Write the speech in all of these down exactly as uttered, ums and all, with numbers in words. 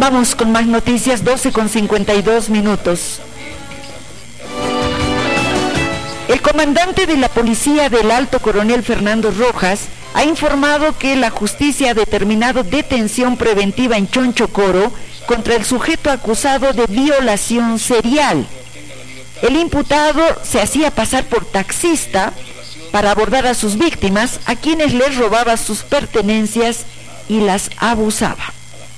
Vamos con más noticias, doce con cincuenta y dos minutos. El comandante de la policía del Alto Coronel Fernando Rojas ha informado que la justicia ha determinado detención preventiva en Chonchocoro contra el sujeto acusado de violación serial. El imputado se hacía pasar por taxista para abordar a sus víctimas, a quienes les robaba sus pertenencias y las abusaba.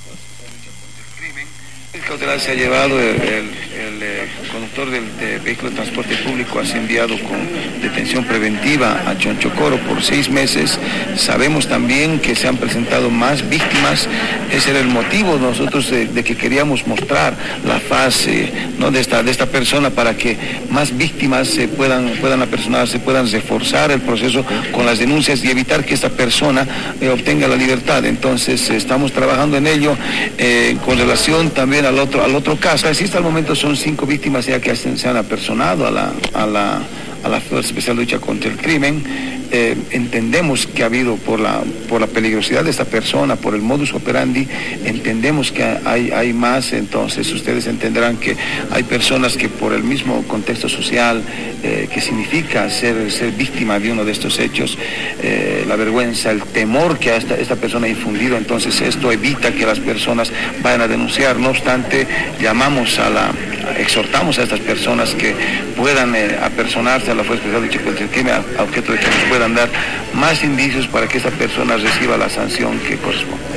El cautelar se ha llevado, el, el, el, el conductor del de vehículo de transporte público ha sido enviado con detención preventiva a Chonchocoro por seis meses. Sabemos también que se han presentado más víctimas. Ese era el motivo nosotros de, de que queríamos mostrar la fase, ¿no?, de esta de esta persona, para que más víctimas se puedan puedan apersonarse, puedan reforzar el proceso con las denuncias y evitar que esta persona eh, obtenga la libertad. Entonces eh, estamos trabajando en ello eh, con relación también al otro al otro caso. Así hasta el momento son cinco víctimas ya que se han apersonado a la a la a la Fuerza Especial de Lucha contra el Crimen. Eh, entendemos que ha habido, por la por la peligrosidad de esta persona, por el modus operandi, entendemos que hay hay más. Entonces ustedes entenderán que hay personas que por el mismo contexto social eh, que significa ser ser víctima de uno de estos hechos, eh, la vergüenza, el temor que esta, esta persona ha infundido, entonces esto evita que las personas vayan a denunciar. No obstante, llamamos a la exhortamos a estas personas que puedan eh, apersonarse a la Fuerza Especial de Lucha contra el Crimen, a objeto de que nos puedan dar más indicios para que esta persona reciba la sanción que corresponde.